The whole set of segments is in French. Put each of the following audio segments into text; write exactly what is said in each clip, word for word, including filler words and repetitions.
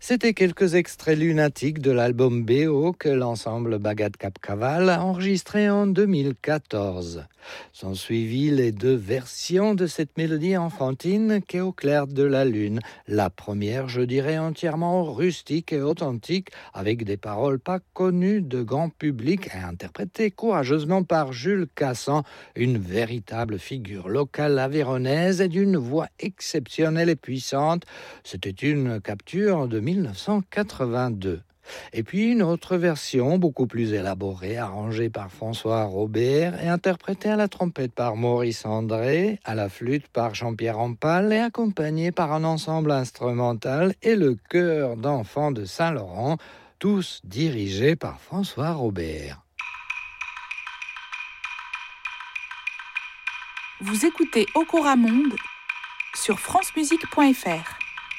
C'était quelques extraits lunatiques de l'album B O que l'ensemble Bagad Cap Caval a enregistré en deux mille quatorze. Sont suivies les deux versions de cette mélodie enfantine qu'est Au clair de la lune. La première, je dirais, entièrement rustique et authentique, avec des paroles pas connues de grand public et interprétées courageusement par Jules Cassan, une véritable figure locale avéronaise et d'une voix exceptionnelle et puissante. C'était une capture de mille neuf cent quatre-vingt-deux. Et puis une autre version, beaucoup plus élaborée, arrangée par François Robert et interprétée à la trompette par Maurice André, à la flûte par Jean-Pierre Rampal et accompagnée par un ensemble instrumental et le chœur d'enfants de Saint-Laurent, tous dirigés par François Robert. Vous écoutez Okora Monde sur francemusique point f r.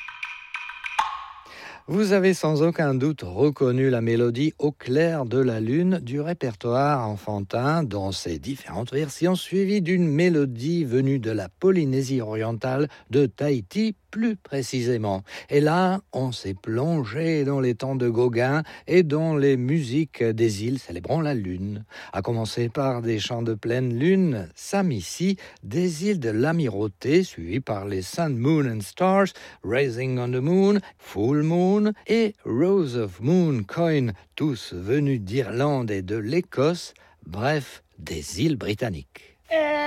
Vous avez sans aucun doute reconnu la mélodie Au clair de la lune du répertoire enfantin dans ses différentes versions, suivie d'une mélodie venue de la Polynésie orientale, de Tahiti plus précisément. Et là, on s'est plongé dans les temps de Gauguin et dans les musiques des îles célébrant la lune. À commencer par des chants de pleine lune, Samissi, des îles de l'Amirauté, suivis par les Sun, Moon and Stars, Rising on the Moon, Full Moon et Rose of Moon Coin, tous venus d'Irlande et de l'Écosse, bref, des îles britanniques.